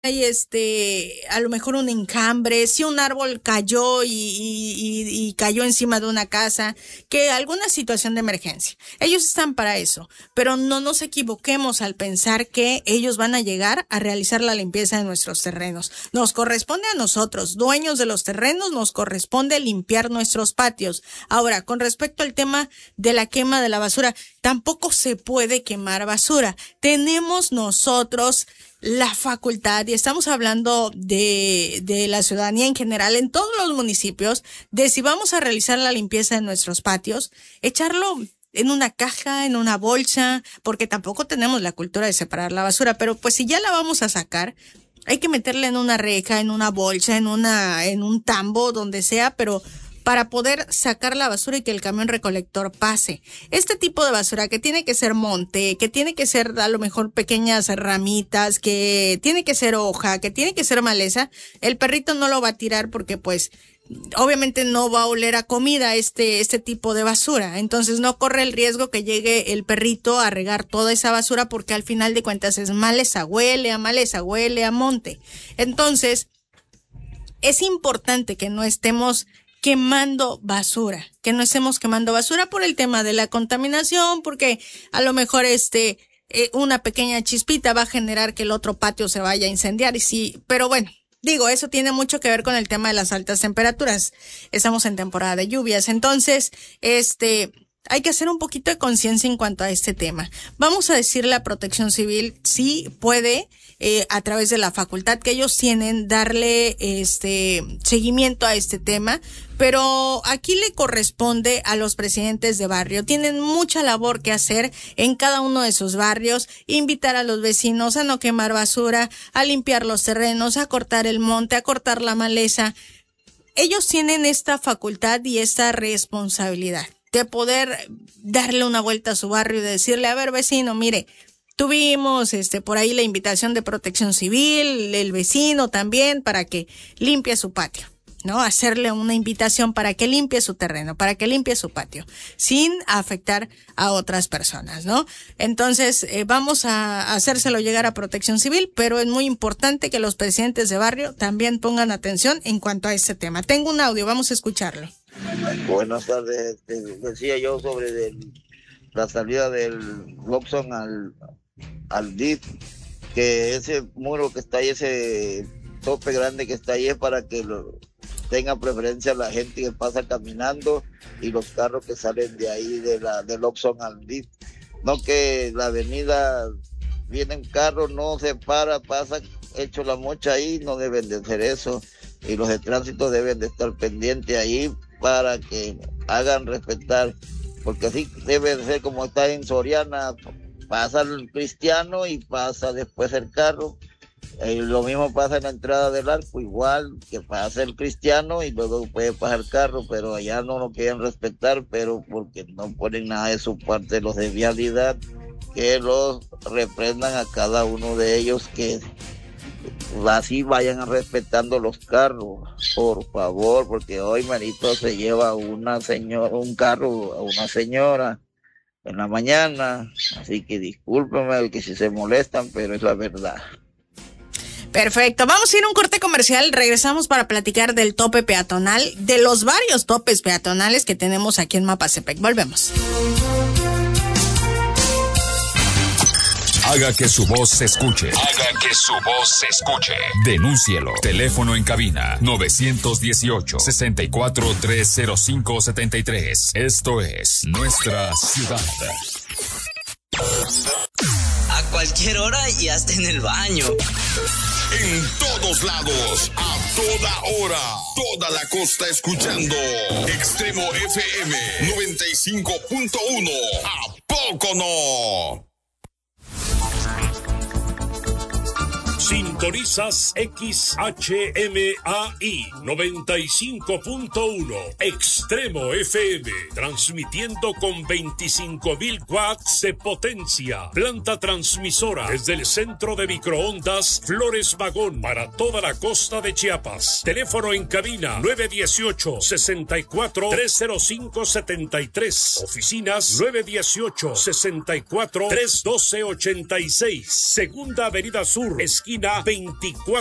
hay a lo mejor un encambre, si un árbol cayó y cayó encima de una casa, que alguna situación de emergencia. Ellos están para eso, pero no nos equivoquemos al pensar que ellos van a llegar a realizar la limpieza de nuestros terrenos. Nos corresponde a nosotros, dueños de los terrenos, nos corresponde limpiar nuestros patios. Ahora, con respecto al tema de la quema de la basura, tampoco se puede quemar basura. Tenemos nosotros la facultad, y estamos hablando de la ciudadanía en general, en todos los municipios, de si vamos a realizar la limpieza de nuestros patios, echarlo en una caja, en una bolsa, porque tampoco tenemos la cultura de separar la basura, pero pues si ya la vamos a sacar, hay que meterla en una reja, en una bolsa, en un tambo, donde sea, pero para poder sacar la basura y que el camión recolector pase. Este tipo de basura que tiene que ser monte, que tiene que ser a lo mejor pequeñas ramitas, que tiene que ser hoja, que tiene que ser maleza, el perrito no lo va a tirar porque pues obviamente no va a oler a comida este tipo de basura. Entonces no corre el riesgo que llegue el perrito a regar toda esa basura porque al final de cuentas es maleza, huele a monte. Entonces es importante que no estemos quemando basura, por el tema de la contaminación, porque a lo mejor una pequeña chispita va a generar que el otro patio se vaya a incendiar, y sí, pero bueno, digo, eso tiene mucho que ver con el tema de las altas temperaturas. Estamos en temporada de lluvias, entonces, hay que hacer un poquito de conciencia en cuanto a este tema. Vamos a decirle a Protección Civil si puede, a través de la facultad que ellos tienen, darle seguimiento a este tema, pero aquí le corresponde a los presidentes de barrio. Tienen mucha labor que hacer en cada uno de sus barrios, invitar a los vecinos a no quemar basura, a limpiar los terrenos, a cortar el monte, a cortar la maleza. Ellos tienen esta facultad y esta responsabilidad de poder darle una vuelta a su barrio y decirle, a ver, vecino, mire, tuvimos por ahí la invitación de Protección Civil, el vecino también, para que limpie su patio, ¿no? Hacerle una invitación para que limpie su terreno, para que limpie su patio, sin afectar a otras personas, ¿no? Entonces, vamos a hacérselo llegar a Protección Civil, pero es muy importante que los presidentes de barrio también pongan atención en cuanto a este tema. Tengo un audio, vamos a escucharlo. Buenas tardes, decía yo sobre la salida del Lobson al DIF, que ese muro que está ahí, ese tope grande que está ahí es para que tenga preferencia la gente que pasa caminando y los carros que salen de ahí del Lobson al DIF. No que la avenida viene un carro, no se pasa hecho la mocha ahí, no deben de hacer eso, y los de tránsito deben de estar pendientes ahí para que hagan respetar, porque así debe de ser como está en Soriana, pasa el cristiano y pasa después el carro. Lo mismo pasa en la entrada del arco, igual que pasa el cristiano y luego puede pasar el carro, pero allá no lo quieren respetar, pero porque no ponen nada de su parte los de vialidad, que los reprendan a cada uno de ellos, que así vayan respetando los carros, por favor, porque hoy manito se lleva un carro a una señora en la mañana, así que discúlpenme que si se molestan, pero es la verdad. Perfecto, vamos a ir a un corte comercial, regresamos para platicar del tope peatonal, de los varios topes peatonales que tenemos aquí en Mapasepec. Volvemos. Haga que su voz se escuche. Haga que su voz se escuche. Denúncielo. Teléfono en cabina 918-64-305-73. Esto es Nuestra Ciudad. A cualquier hora y hasta en el baño. En todos lados, a toda hora, toda la costa escuchando Extremo FM 95.1. ¿A poco no? Sintonizas XHMAI 95.1 Extremo FM, transmitiendo con 25,000 watts de potencia. Planta transmisora desde el centro de microondas Flores Magón para toda la costa de Chiapas. Teléfono en cabina 918-64-305-73. Oficinas 918-64-312-86. Segunda Avenida Sur, esquina oficina 24